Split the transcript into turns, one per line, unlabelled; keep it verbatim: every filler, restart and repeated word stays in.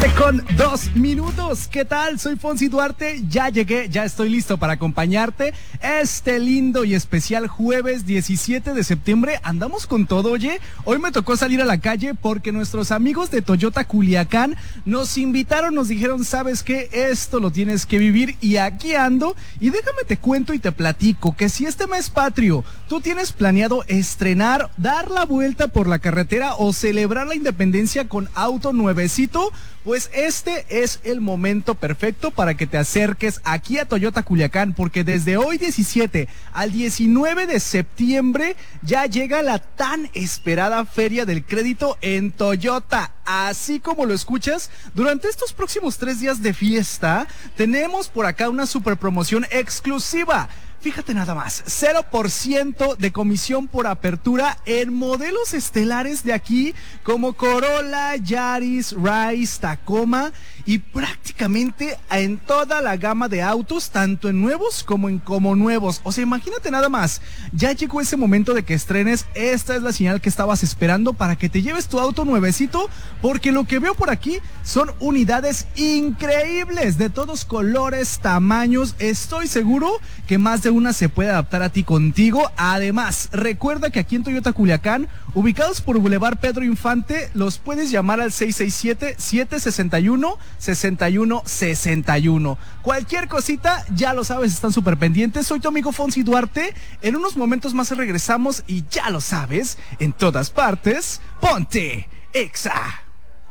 Con dos minutos. ¿Qué tal? Soy Fonsi Duarte. Ya llegué, ya estoy listo para acompañarte este lindo y especial jueves diecisiete de septiembre. Andamos con todo, oye. Hoy me tocó salir a la calle porque nuestros amigos de Toyota Culiacán nos invitaron, nos dijeron, ¿sabes qué? Esto lo tienes que vivir y aquí ando. Y déjame te cuento y te platico que si este mes patrio tú tienes planeado estrenar, dar la vuelta por la carretera o celebrar la independencia con auto nuevecito, pues este es el momento perfecto para que te acerques aquí a Toyota Culiacán, porque desde hoy diecisiete al diecinueve de septiembre ya llega la tan esperada Feria del Crédito en Toyota. Así como lo escuchas, durante estos próximos tres días de fiesta tenemos por acá una super promoción exclusiva. Fíjate nada más, cero por ciento de comisión por apertura en modelos estelares de aquí como Corolla, Yaris, Rise, Tacoma y prácticamente en toda la gama de autos, tanto en nuevos como en como nuevos. O sea, imagínate nada más, ya llegó ese momento de que estrenes, esta es la señal que estabas esperando para que te lleves tu auto nuevecito, porque lo que veo por aquí son unidades increíbles de todos colores, tamaños. Estoy seguro que más de una se puede adaptar a ti contigo. Además, recuerda que aquí en Toyota Culiacán, ubicados por Boulevard Pedro Infante, los puedes llamar al seis seis siete, siete seis uno, seis uno seis uno. Cualquier cosita, ya lo sabes, están súper pendientes. Soy tu amigo Fonsi Duarte. En unos momentos más regresamos y ya lo sabes, en todas partes, ponte Exa.